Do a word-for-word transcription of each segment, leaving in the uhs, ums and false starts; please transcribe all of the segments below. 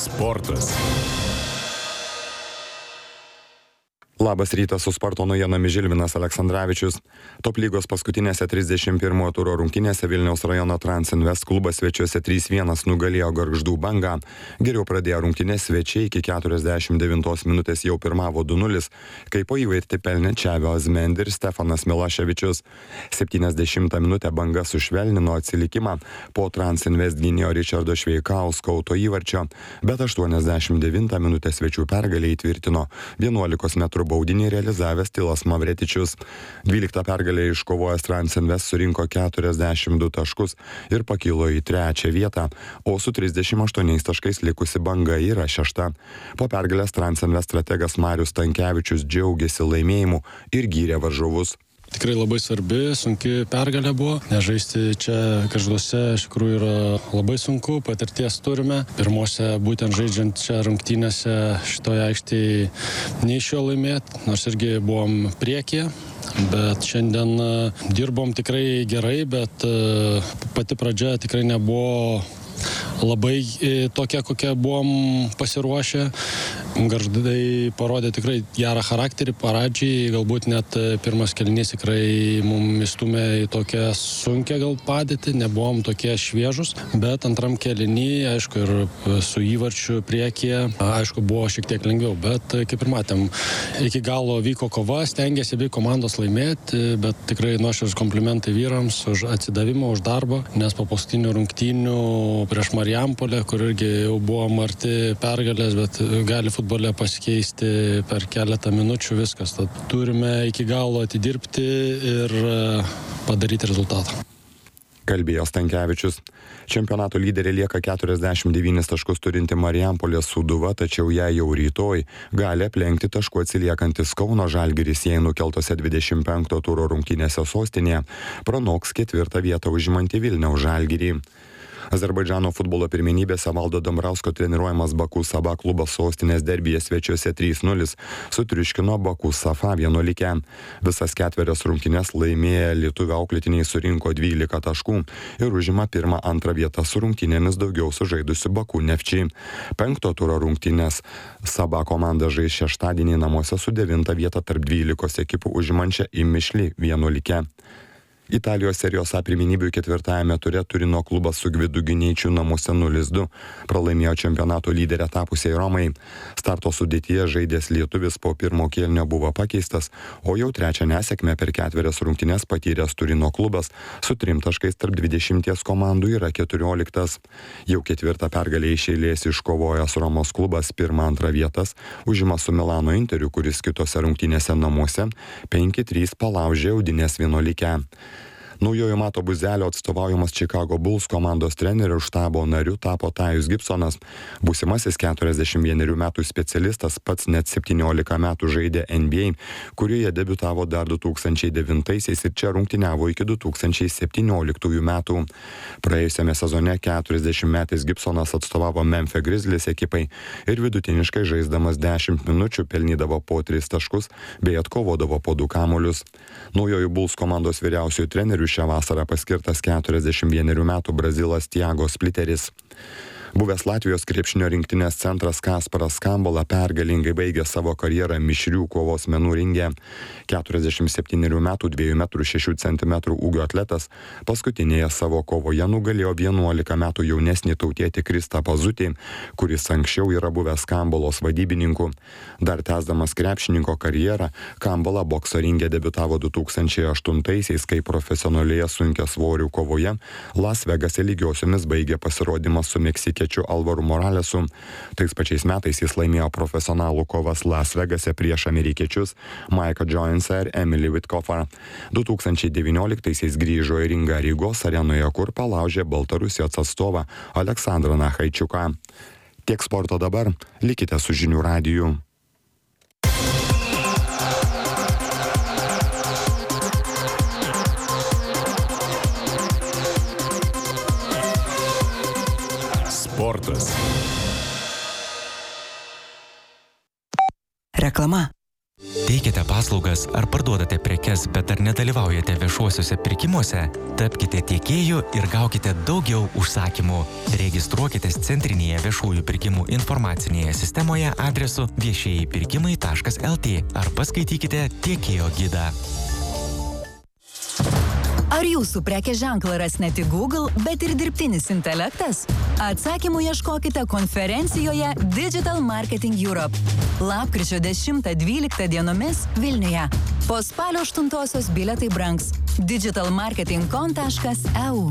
Sportas. Labas rytas, su sporto naujienomis Žilvinas Aleksandravičius. Top lygos paskutinėse trisdešimt pirmojo turo rungtynėse Vilniaus rajono Transinvest klubas svečiuose trys vienas nugalėjo Gargždų Bangą. Geriau pradėjo rungtynės svečiai, iki keturiasdešimt devintos minutės jau pirmavo du nulis, kai po įvartį pelnė Čavio Azmendi ir Stefanas Milaševičius. septyniasdešimtą minutę Banga sušvelnino atsilikimą po Transinvest gynėjo Ričardo Šveikausko autoįvarčio, bet aštuoniasdešimt devintą minutę svečių pergalę įtvirtino vienuolikos metrų baudinį realizavęs Tilas Mavretičius. dvyliktą pergalę iškovojęs Transinvest surinko keturiasdešimt du taškus ir pakilo į trečią vietą, o su trisdešimt aštuoniais taškais likusi Banga yra šešta. Po pergalės Transinvest strategas Marius Stankevičius džiaugiasi laimėjimu ir gyrė varžovus. Tikrai labai svarbi, sunki pergalė buvo. Nežaisti čia Gargžduose iš tikrųjų yra labai sunku, patirties turime. Pirmose būtent žaidžiant čia rungtynėse šitoje aikštėje neišėjo laimėti, nors irgi buvom priekyje. Bet šiandien dirbom tikrai gerai, bet pati pradžia tikrai nebuvo labai tokia, kokia buvom pasiruošę. Gargždai parodė tikrai gerą charakterį pradžiai, galbūt net pirmas kėlinys tikrai mums įstumė į tokią sunkią gal padėtį, nebuvom tokie šviežus, bet antram kėlinį, aišku, ir su įvarčiu priekyje, aišku, buvo šiek tiek lengviau, bet kaip ir matėm, iki galo vyko kova, stengiasi abi komandos laimėti, bet tikrai nuoširdūs komplimentai vyrams už atsidavimą, už darbą, nes po paskutinių rungtynių prieš Marijampolę, kur irgi jau buvom arti pergalės, bet gali futbole pasikeisti per keletą minučių viskas. Tad turime iki galo atidirbti ir padaryti rezultatą. Kalbėjo Stankevičius. Čempionato lyderė lieka keturiasdešimt devynis taškus turinti Marijampolės Sūduva, tačiau ją jau rytoj gali aplenkti taškų atsiliekantis Kauno Žalgiris, jei nukeltose dvidešimt penkto turo rungtynėse sostinėje pranoks ketvirtą vietą užimantį Vilniaus Žalgirį. Azerbaidžano futbolo pirmenybėse Valdo Dambrausko treniruojamas Baku Saba klubas sostinės derbyje svečiuose trys nulis sutriuškino Baku Safa vienuolikę. Visas ketverias rungtynes laimėję lietuvių auklėtiniai surinko dvylika taškų ir užima pirmą antrą vietą su rungtynėmis daugiau sužaidusi Baku Nefčiai. Penkto turo rungtynės Saba komanda žais šeštadienį namuose su devintą vietą tarp dvylikos ekipų užimančią Imišli vienuolikę. Italijos serijos A pirmenybių ketvirtajame ture Turino klubas su Gvidu Gineičiu namuose nulis du pralaimėjo čempionato lyderę tapusiai Romai. Starto sudėtyje žaidęs lietuvis po pirmo kėlinio buvo pakeistas, o jau trečią nesėkmę per ketverias rungtynes patyręs Turino klubas su trim taškais tarp dvidešimties komandų yra keturioliktas. Jau ketvirtą pergalę iš eilės iškovojęs Romos klubas pirmą antrą vietas užima su Milano Interiu, kuris kitose rungtynėse namuose penki trys palaužė Udinės vienuolikę. Naujojo Mato Buzelio atstovaujamas Chicago Bulls komandos trenerių štabo nariu tapo Tajus Gibsonas. Būsimasis keturiasdešimt vienerių metų specialistas pats net septyniolika metų žaidė N B A, kurioje debiutavo dar du tūkstančiai devintaisiais ir čia rungtyniavo iki du tūkstančiai septynioliktųjų metų. Praėjusiame sezone keturiasdešimtmetis Gibsonas atstovavo Memphis Grizzlies ekipai ir vidutiniškai žaisdamas dešimt minučių pelnydavo po tris taškus bei atkovodavo po du kamuolius. Naujojų Bulls komandos vyriausiųjų trenerių šią vasarą paskirtas keturiasdešimt vienerių metų Brazilas Tiago Spliteris. Buvęs Latvijos krepšinio rinktinės centras Kasparas Skambola pergalingai baigė savo karjerą mišrių kovos menų ringe. keturiasdešimt septynerių metų dviejų metrų šešių centimetrų ūgio atletas paskutinėje savo kovoje nugalėjo vienuolika metų jaunesnį tautietį Kristapą Zutį, kuris anksčiau yra buvęs Skambolos vadybininku. Dar tęsdamas krepšininko karjerą, Skambola bokso ringe debiutavo du tūkstančiai aštuntaisiais, kai profesionalioje sunkiasvorių kovoje Las Vegase lygiosiomis baigė pasirodymą su meksikiečiu Alvaru Moralesu. Tais pačiais metais jis laimėjo profesionalų kovas Las Vegase prieš amerikiečius Mike'ą Jonesą ir Emily Witkofą. du tūkstančiai devynioliktaisiais grįžo į ringą Rygos arenoje, kur palaužė Baltarusijos atstovą Aleksandrą Nachaičiuką. Tiek sporto dabar, likite su žinių radiju. Sportas. Reklama. Teikiate paslaugas ar parduodate prekes, bet ar nedalyvaujate viešuosiuose pirkimuose? Tapkite tiekėju ir gaukite daugiau užsakymų. Registruokitės centrinėje viešųjų pirkimų informacinėje sistemoje adresu viešieji pirkimai taškas el tė ar paskaitykite tiekėjo gidą. Ar jūsų prekės ženklą ras ne tik Google, bet ir dirbtinis intelektas? Atsakymų ieškokite konferencijoje Digital Marketing Europe. Lapkričio dešimtą dvyliktą dienomis Vilniuje. Po spalio aštuntosios bilietai brangs. digital marketing com taškas e u.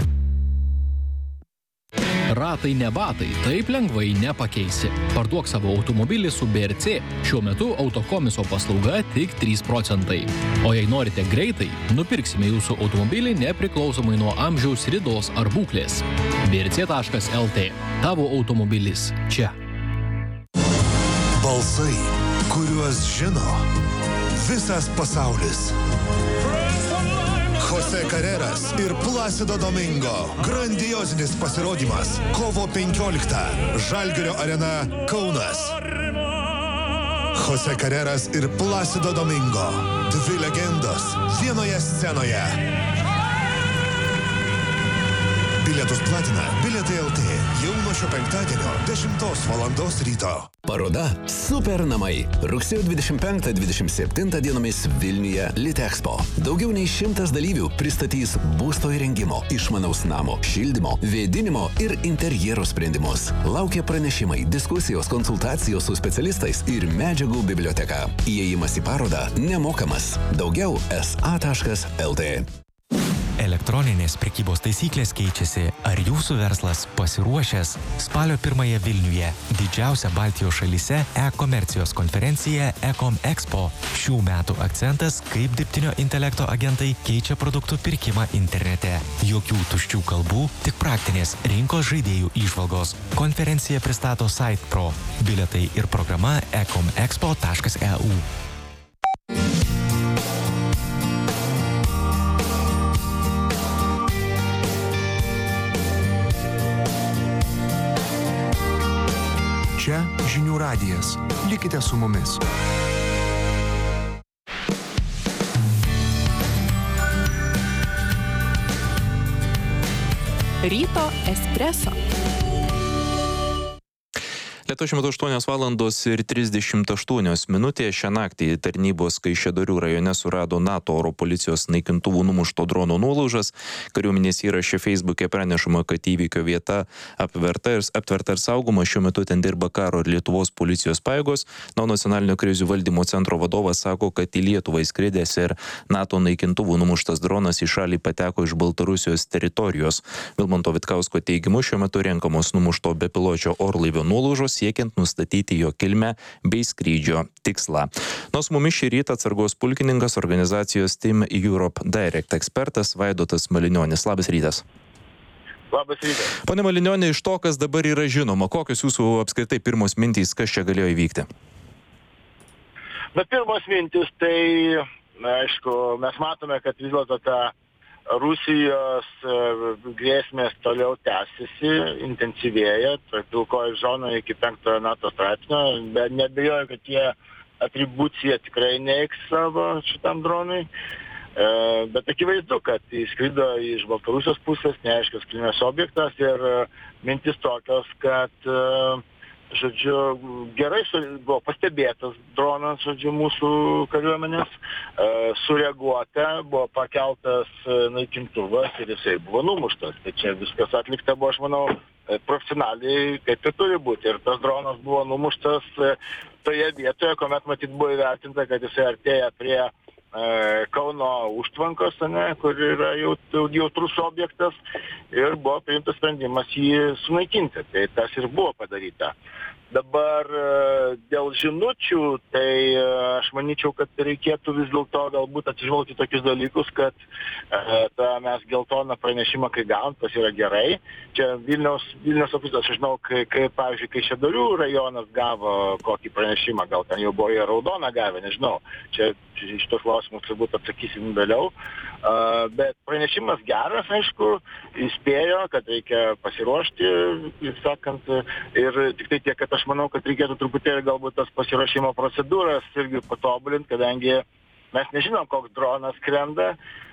Ratai ne batai, taip lengvai nepakeisi. Parduok savo automobilį su B R C. Šiuo metu autokomiso paslauga tik trys procentai. O jei norite greitai, nupirksime jūsų automobilį nepriklausomai nuo amžiaus, ridos ar būklės. B R C taškas el tė. Tavo automobilis čia. Balsai, kuriuos žino visas pasaulis. Jose Carreras ir Placido Domingo. Grandiozinis pasirodymas. Kovo penkioliktą. Žalgirio arena Kaunas. Jose Carreras ir Placido Domingo. Dvi legendos vienoje scenoje. Bilietus platina Bilietai el tė. Jau nuo šio penktadienio dešimtos valandos ryto. Paroda Super namai. Rugsėjo dvidešimt penktą dvidešimt septintą dienomis Vilniuje Litexpo. Daugiau nei šimtas dalyvių pristatys būsto įrengimo, išmanaus namo, šildymo, vėdinimo ir interjero sprendimus. Laukia pranešimai, diskusijos, konsultacijos su specialistais ir medžiagų biblioteka. Įėjimas į parodą nemokamas. Daugiau es a taškas el tė. Elektroninės prekybos taisyklės keičiasi. Ar jūsų verslas pasiruošęs? Spalio pirmąją Vilniuje didžiausia Baltijos šalyse e-komercijos konferencija e-com expo. Šių metų akcentas, kaip dirbtinio intelekto agentai keičia produktų pirkimą internete. Jokių tuščių kalbų, tik praktinės rinkos žaidėjų įžvalgos. Konferencija pristato SitePro. Bilietai ir programa e com expo taškas e u. Čia žinių radijas. Likite su mumis. Ryto espreso. Lietuvos šiuo metu aštuonios valandos ir trisdešimt aštuonios minutės. Šią naktį tarnybos Kaišiadorių rajone surado NATO oro policijos naikintuvų numušto drono nuolaužas. Kariuomenės įraše Facebook'e pranešama, kad įvykio vieta aptverta ir, aptverta ir saugoma. Šiuo metu ten dirba karo ir Lietuvos policijos pajėgos. Na, Nacionalinio krizių valdymo centro vadovas sako, kad į Lietuvą įskridęs ir NATO naikintuvų numuštas dronas į šalį pateko iš Baltarusijos teritorijos. Vilmanto Vitkausko teigimu, šiuo metu renkamos numušto bepiločio orlaivio nuolaužos, siekiant nustatyti jo kilmę bei skrydžio tikslą. Nors mumis šį rytą atsargos pulkininkas, organizacijos Team Europe Direct ekspertas Vaidotas Malinionis. Labas rytas. Labas rytas. Pone Malinioni, iš to, kas dabar yra žinoma, kokios jūsų apskritai pirmos mintys, kas čia galėjo įvykti? Bet pirmos mintys, tai, na, aišku, mes matome, kad vis dėlto ta Rusijos grėsmės toliau tęsiasi, intensyvėja, pilkoji zona iki penktojo NATO straipsnio, bet neabejoju, kad jie atribuciją tikrai neiks savo šitam dronui, bet akivaizdu, kad įskrido iš Baltarusijos pusės, neaiškios kilmės objektas ir mintis tokios, kad žodžiu, gerai buvo pastebėtas dronas, žodžiu, mūsų kariuomenės, sureaguota, buvo pakeltas naikintuvas ir jisai buvo numuštas. Tai čia viskas atlikta buvo, aš manau, profesionaliai, kaip ir turi būti. Ir tas dronas buvo numuštas toje vietoje, kuomet matyt buvo įvertinta, kad jisai artėja prie Kauno užtvankos, ne, kur yra jautrus objektas ir buvo priimtas sprendimas jį sunaikinti. Tai tas ir buvo padaryta. Dabar dėl žinučių, tai aš manyčiau, kad reikėtų vis dėlto galbūt atsižvelgti tokius dalykus, kad e, tą mes geltoną pranešimą, kai gavom, tas yra gerai. Čia Vilniaus, Vilniaus ofisas, aš žinau, kai, kai pavyzdžiui, Kaišiadorių rajonas gavo kokį pranešimą, gal ten jau buvo jie raudoną gavę, nežinau. Čia šitos klausimus turbūt atsakysim vėliau. Uh, bet pranešimas geras, aišku, įspėjo, kad reikia pasiruošti, sakant, ir tik tai tiek, kad aš manau, kad reikėtų truputėlį galbūt tas pasiruošimo procedūras irgi patobulinti, kadangi mes nežinom, koks dronas skrenda,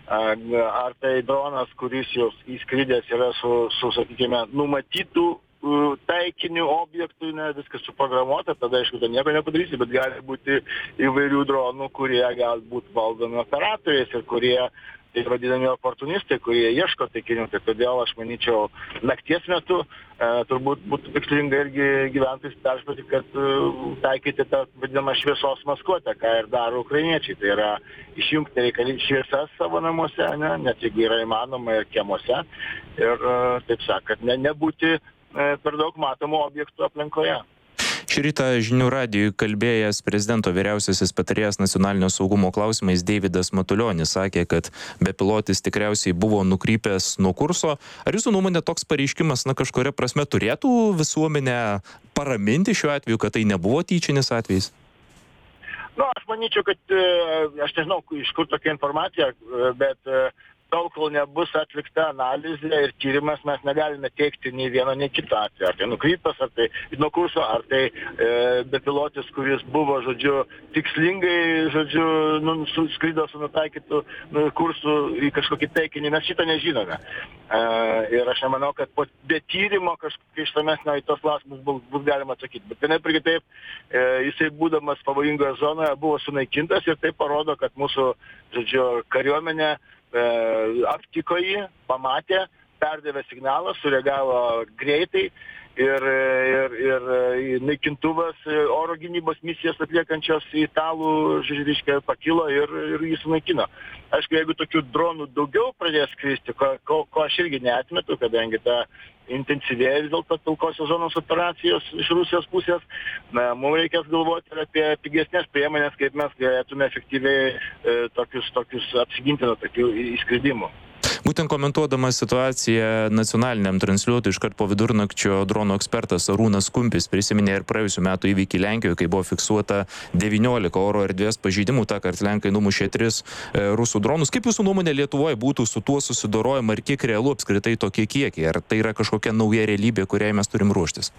ar tai dronas, kuris jau įskridęs yra su, su sakykime, numatytų taikinių objektų, ne, viskas suprogramuota, tada aišku, tai nieko nepadarysi, bet gali būti įvairių dronų, kurie gali būti valdomi operatoriais ir kurie tai vadinami oportunistai, kurie ieško taikinių, tai todėl aš manyčiau nakties metu e, turbūt būtų tikslinga irgi gyventojus perspėti, kad e, taikyti tą vadinamą šviesos maskuotę, ką ir daro ukrainiečiai, tai yra išjungti reikalingas šviesas savo namuose, ne, net jeigu yra įmanoma ir kiemuose, ir e, taip sakant, ne, nebūti e, per daug matomų objektų aplinkoje. Šį rytą žinių radijui kalbėjęs prezidento vyriausiasis patarėjas nacionalinio saugumo klausimais Deividas Matulionis sakė, kad bepilotis tikriausiai buvo nukrypęs nuo kurso. Ar jūsų nuomonė toks pareiškimas, na, kažkuria prasme turėtų visuomenę paraminti šiuo atveju, kad tai nebuvo tyčinis atvejis? Nu, aš manyčiau, kad aš nežinau, iš kur tokia informacija, bet tol, kol nebus atlikta analizė ir tyrimas, mes negalime teikti nei vieno, nei kito atveju. Ar tai nukrypęs, ar tai nuo kurso, ar tai e, bepilotis, kuris buvo, žodžiu, tikslingai, žodžiu, nu, skrido su nutaikytų nu, kursų į kažkokį taikinį. Mes šitą nežinome. E, ir aš nemanau, kad po be tyrimo kažkokia išsamesnio į tos klausimus bus, bus galima atsakyti. Bet vienaip ir kitaip, e, jisai būdamas pavojingoje zonoje buvo sunaikintas ir tai parodo, kad mūsų, žodžiu, kariuomenė aptiko jį, pamatė, perdavė signalą, sureagavo greitai ir, ir, ir naikintuvas oro gynybos misijas atliekančios italų, žiūrėškai, pakilo ir, ir jį sunaikino. Aišku, jeigu tokių dronų daugiau pradės skristi, ko, ko, ko aš irgi neatmetu, kadangi ta intensyvėja vis dėlto pilkosios zonos operacijos iš Rusijos pusės, na, mums reikės galvoti ir apie pigesnės priemonės, kaip mes galėtume efektyviai e, tokius, tokius apsiginti nuo tokių įskridimų. Būtent komentuodamas situaciją nacionaliniam transliuotojui iškart po vidurnakčio dronų ekspertas Arūnas Kumpis prisiminė ir praėjusių metų įvykį Lenkijoje, kai buvo fiksuota devyniolika oro erdvės pažeidimų, tąkart lenkai numušė tris e, rusų dronus. Kaip jūsų nuomonė Lietuvoje būtų su tuo susidorojama ir kiek realu apskritai tokie kiekiai? Ar tai yra kažkokia nauja realybė, kuriai mes turim ruoštis?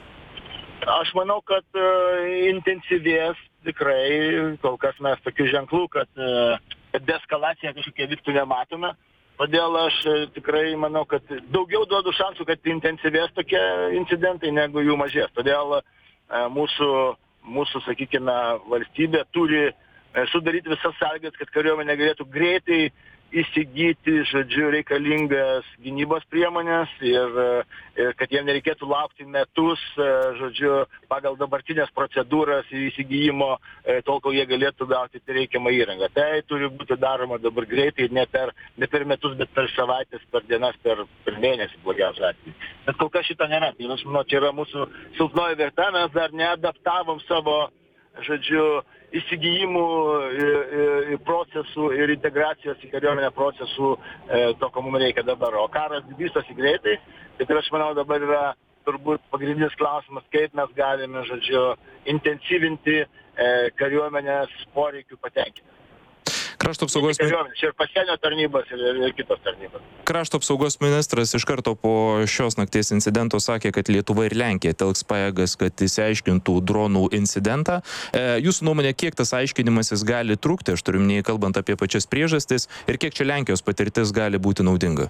Aš manau, kad e, intensyvės tikrai, kol kas mes tokių ženklų, kad e, deeskalacija kažkokia vyktų nematome. Todėl aš tikrai manau, kad daugiau duodu šansų, kad intensyvės tokie incidentai, negu jų mažės. Todėl mūsų, mūsų sakykime, valstybė turi sudaryti visas sąlygas, kad kariuomenė galėtų greitai įsigyti, žodžiu, reikalingas gynybos priemonės ir, ir kad jiem nereikėtų laukti metus, žodžiu, pagal dabartinės procedūras įsigijimo, tol, kol jie galėtų gauti reikiamą įrangą. Tai turi būti daroma dabar greitai, ne per, ne per metus, bet per savaitės, per dienas, per, per mėnesį blogiausių atvejų. Bet kol kas šito nėra. Ir aš manau, čia yra mūsų silpnoji vieta, mes dar neadaptavom savo, žodžiu, įsigijimų procesų ir integracijos į kariuomenę procesų to, ko mums reikia dabar. O karas vystosi greitai, tai aš manau dabar yra turbūt pagrindinis klausimas, kaip mes galime, žodžiu, intensyvinti kariuomenės poreikių patenkinimą. Krašto apsaugos... Čia ir pasienio tarnybos, ir, ir kitos tarnybos. Krašto apsaugos ministras iš karto po šios nakties incidento sakė, kad Lietuva ir Lenkija telks pajėgas, kad išsiaiškintų dronų incidentą. E, jūsų nuomonė, kiek tas aiškinimasis gali trukti, aš turiu minėjai, kalbant apie pačias priežastis, ir kiek čia Lenkijos patirtis gali būti naudinga?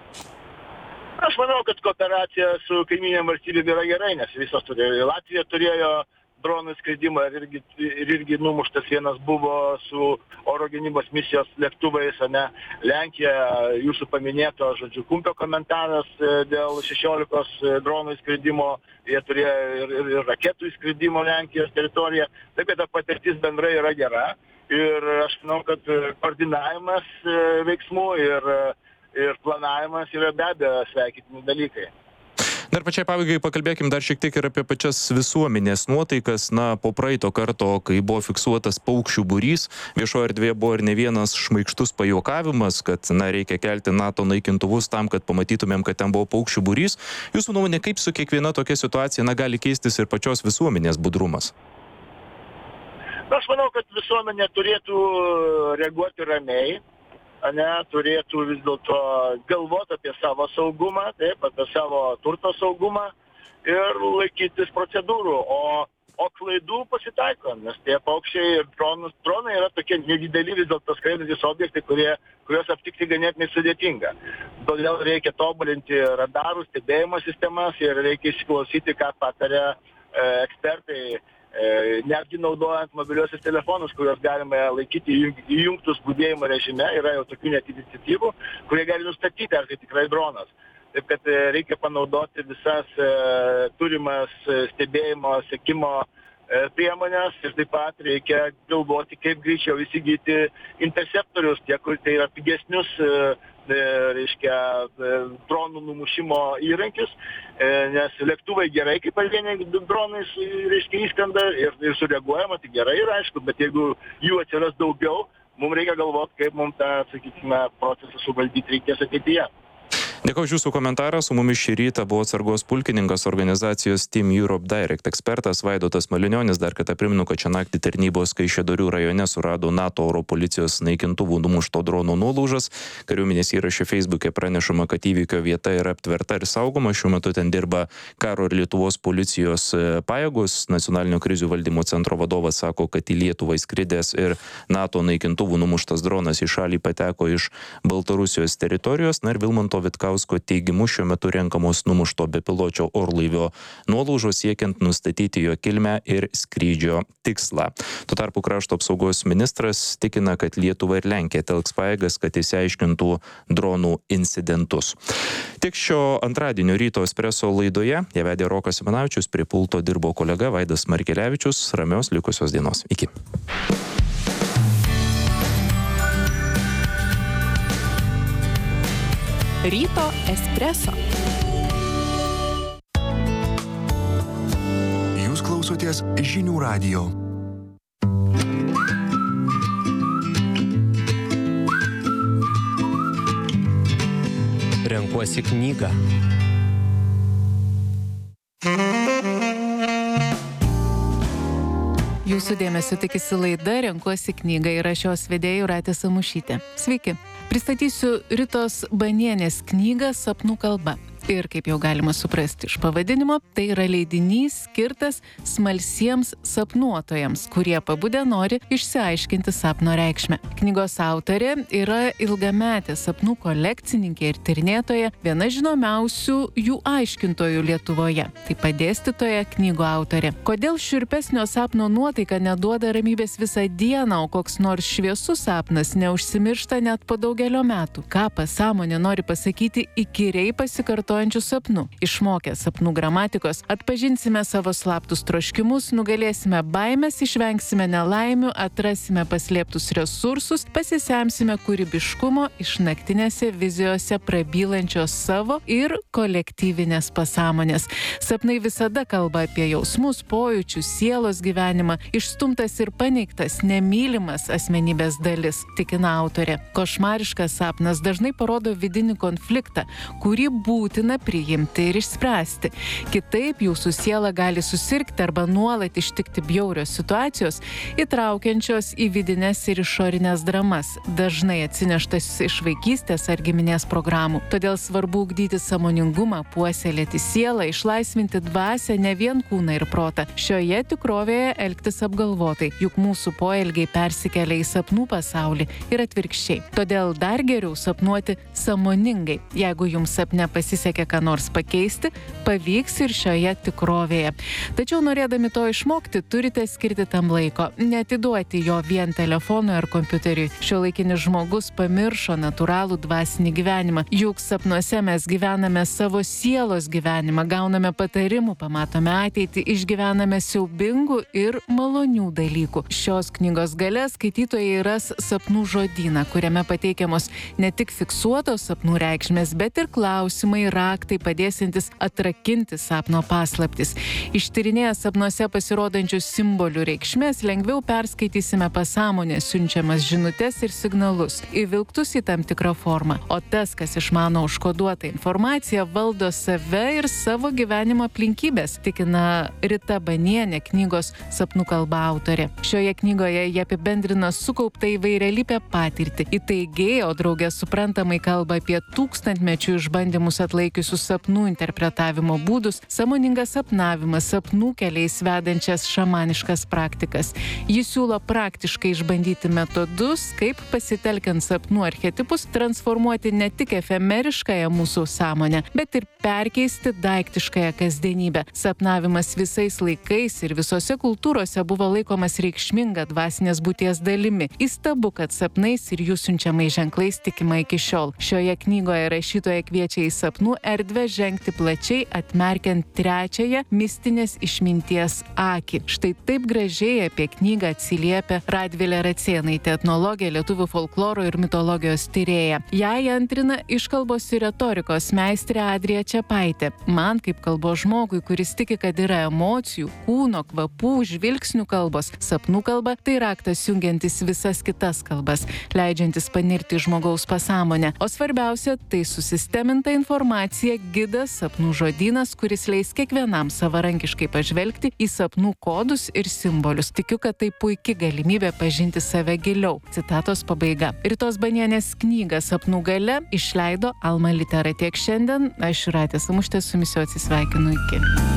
Aš manau, kad kooperacija su kaimynėm valstybėm yra gerai, nes visos turėjo. Latvija turėjo dronų skridimą ir irgi, ir irgi numuštas vienas buvo su oro gynybos misijos lėktuvais, ne? Lenkija, jūsų paminėto, žodžiu, Kumpio komentaras dėl šešiolikos dronų skridimo, jie turėjo ir, ir, ir raketų skridimo Lenkijos teritoriją, taip kad ta patirtis bendrai yra gera ir aš manau, kad koordinavimas veiksmų ir, ir planavimas yra be abejo sveikintini dalykai. Dar pačiai pabaigai pakalbėkim dar šiek tiek ir apie pačias visuomenės nuotaikas. Na, po praeito karto, kai buvo fiksuotas paukščių būrys, viešoje erdvėje buvo ir ne vienas šmaikštus pajuokavimas, kad, na, reikia kelti NATO naikintuvus tam, kad pamatytumėm, kad ten buvo paukščių būrys. Jūsų nuomonė, kaip su kiekviena tokia situacija, na, gali keistis ir pačios visuomenės budrumas? Aš manau, kad visuomenė turėtų reaguoti ramiai. Ne, turėtų vis dėlto galvoti apie savo saugumą, taip, apie savo turto saugumą ir laikytis procedūrų. O, o klaidų pasitaiko, nes tie paukščiai ir dronus, dronai yra tokie nedideli vis dėlto skraidantys objektai, kurie, kuriuos aptikti ganėtinai sudėtinga. Todėl reikia tobulinti radarų stebėjimo sistemas ir reikia įsiklausyti, ką pataria e, ekspertai, e, netgi naudojant mobiliuosius telefonus, kuriuos galime laikyti įjungtus budėjimo režime, yra jau tokių net iniciatyvų, kurie gali nustatyti, ar tai tikrai dronas. Taip kad reikia panaudoti visas e, turimas stebėjimo, sekimo e, priemonės ir taip pat reikia galvoti, kaip greičiau įsigyti interceptorius, tie, kur tai yra pigesnius, e, e, reiškia, e, dronų numušimo įrankius, e, nes lėktuvai gerai, kaip pavieniai dronais, reiškia, įskrenda ir, ir sureaguojama, tai gerai yra, aišku, bet jeigu jų atsiras daugiau, mums reikia galvoti, kaip mums tą, sakykime, procesą suvaldyti reikės ateityje. Dėkoju už jūsų komentarą. Su mumis šį rytą buvo atsargos pulkininkas organizacijos Team Europe Direct ekspertas Vaidotas Malinionis. Dar kartą primenu, kad šią naktį tarnybos Kaišiadorių rajone surado NATO oro policijos naikintuvų numušto drono nuolaužas. Kariuomenės įraše Facebook'e pranešama, kad įvykio vieta yra aptverta ir saugoma. Šiuo metu ten dirba karo ir Lietuvos policijos pajėgos. Nacionalinio krizių valdymo centro vadovas sako, kad į Lietuvą įskridęs ir NATO naikintuvų numuštas dronas į šalį pateko iš Baltarusijos teritorijos. Na ir Vilmanto Vitkausko teigimu šiuo metu renkamos numušto bepiločio orlaivio nuolaužos siekiant nustatyti jo kilmę ir skrydžio tikslą. Tuo tarpu krašto apsaugos ministras tikina, kad Lietuva ir Lenkija telks pajėgas, kad išsiaiškintų dronų incidentus. Tik šio antradienio ryto espreso laidoje ją vedė Rokas Simanavičius, prie pulto dirbo kolega Vaidas Markelevičius. Ramios likusios dienos. Iki. Ryto espreso. Jūs klausotės žinių radijo. Renkuosi knygą. Jūsų dėmesio tikisi laida Renkuosi knygą ir aš jos vedėja Jūratė Samušytė. Sveiki. Pristatysiu Ritos Banienės knygą Sapnų kalba. Ir kaip jau galima suprasti iš pavadinimo, tai yra leidinys skirtas smalsiems sapnuotojams, kurie pabudę nori išsiaiškinti sapno reikšmę. Knygos autorė yra ilgametė sapnų kolekcininkė ir tyrinėtoja, viena žinomiausių jų aiškintojų Lietuvoje. Taip pat dėstytoja, knygų autorė. Kodėl šiurpesnio sapno nuotaika neduoda ramybės visą dieną, o koks nors šviesus sapnas neužsimiršta net po daugelio metų? Ką pasąmonė nori pasakyti įkyriai pasikartojančių sapnų? Išmokę sapnų gramatikos, atpažinsime savo slaptus troškimus, nugalėsime baimės, išvengsime nelaimių, atrasime paslėptus resursus, pasisemsime kūrybiškumo iš naktinėse vizijose prabylančios savo ir kolektyvinės pasąmonės. Sapnai visada kalba apie jausmus, pojūčius, sielos gyvenimą, išstumtas ir paneigtas, nemylimas asmenybės dalis, tikina autorė. Košmariškas sapnas dažnai parodo vidinį konfliktą, kurį būtina priimti ir išspręsti. Kitaip jūsų siela gali susirgti arba nuolat ištikti bjaurios situacijos, įtraukiančios į vidines ir išorinės dramas, dažnai atsineštas iš vaikystės ar giminės programų. Todėl svarbu ugdyti sąmoningumą, puoselėti sielą, išlaisvinti dvasią, ne vien kūną ir protą. Šioje tikrovėje elgtis apgalvotai, juk mūsų poelgiai persikelia į sapnų pasaulį ir atvirkščiai. Todėl dar geriau sapnuoti sąmoningai. Jeigu jums sapne pasisekė ką nors pakeisti, pavyks ir šioje tikrovėje. Tačiau norėdami to išmokti, turite skirti tam laiko, neatiduoti jo vien telefonui ar kompiuteriui. Šiuolaikinis žmogus pamiršo natūralų dvasinį gyvenimą. Juk sapnuose mes gyvename savo sielos gyvenimą, gauname patarimų, pamatome ateitį, išgyvename siaubingų ir malonių dalykų. Šios knygos gale skaitytojai ras sapnų žodyną, kuriame pateikiamos ne tik fiksuotos sapnų reikšmės, bet ir klausimai, raktai padėsintis atrakinti sapno paslaptis. Ištyrinėję sapnuose pasirodančių simbolių reikšmės, lengviau perskaitysime pasąmonės siunčiamas žinutes ir signalus, įvilktus į tam tikrą formą. O tas, kas išmano užkoduotą informaciją, valdo save ir savo gyvenimo aplinkybės, tikina Rita Banienė, knygos Sapnų kalba autorė. Šioje knygoje jie apibendrina sukauptą įvairialypę patirtį. Įtaigiai, o draugė suprantamai kalba apie tūkstantmečių išbandymus atlaikyti pritaikiusių sapnų interpretavimo būdus, sąmoningą sapnavimą, sapnų keliais vedančias šamaniškas praktikas. Jis siūlo praktiškai išbandyti metodus, kaip pasitelkiant sapnų archetipus transformuoti ne tik efemeriškąją mūsų sąmonę, bet ir perkeisti daiktiškąją kasdienybę. Sapnavimas visais laikais ir visose kultūrose buvo laikomas reikšminga dvasinės būties dalimi. Įstabu, kad sapnais ir jų siunčiamais ženklais tikima iki šiol. Šioje knygoje rašytoja kviečia į sapnų erdvę žengti plačiai, atmerkiant trečiąją mistinės išminties akį. Štai taip gražiai apie knygą atsiliepia Radvilė Racėnaitė, etnologė, lietuvių folkloro ir mitologijos tyrėja. Jai antrina iškalbos ir retorikos meistrė Adrija Čepaitė. Man, kaip kalbos žmogui, kuris tiki, kad yra emocijų, kūno, kvapų, žvilgsnių kalbos, sapnų kalba, tai raktas jungiantis visas kitas kalbas, leidžiantis panirti į žmogaus pasąmonę. O svarbiausia, tai susisteminta informacija, gidas, sapnų žodynas, kuris leis kiekvienam savarankiškai pažvelgti į sapnų kodus ir simbolius. Tikiu, kad tai puiki galimybė pažinti save giliau. Citatos pabaiga. Ritos Banienės knygą Sapnų galia išleido Alma Litera. Tiek šiandien. Aš Jūratė Samušytė su jumis jau atsisveikinu iki.